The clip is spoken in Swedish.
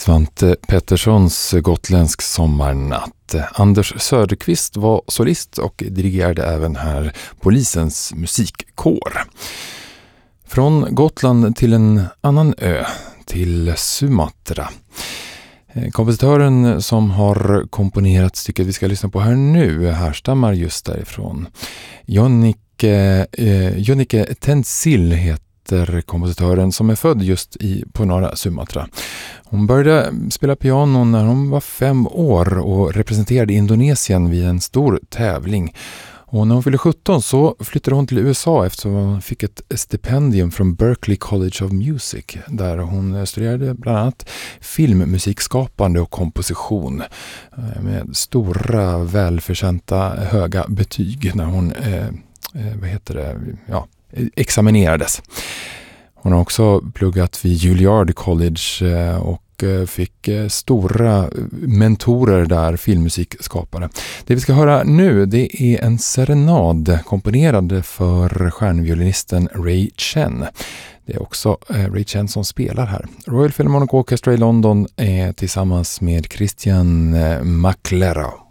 Svante Petterssons Gotländsk sommarnatt. Anders Söderqvist var solist och dirigerade även här polisens musikkår. Från Gotland till en annan ö, till Sumatra. Kompositören som har komponerat stycket vi ska lyssna på här nu härstammar just därifrån. Jonnike Tenzil heter kompositören som är född just på norra Sumatra. Hon började spela piano när hon var 5 år och representerade Indonesien vid en stor tävling. Och när hon fyllde 17 så flyttade hon till USA eftersom hon fick ett stipendium från Berklee College of Music där hon studerade bland annat filmmusikskapande och komposition med stora välförtjänta höga betyg när hon examinerades. Hon har också pluggat vid Juilliard College och fick stora mentorer där, filmmusikskapare. Det vi ska höra nu, det är en serenad komponerad för stjärnviolinisten Ray Chen. Det är också Ray Chen som spelar här. Royal Philharmonic Orchestra i London är tillsammans med Christian McLeod.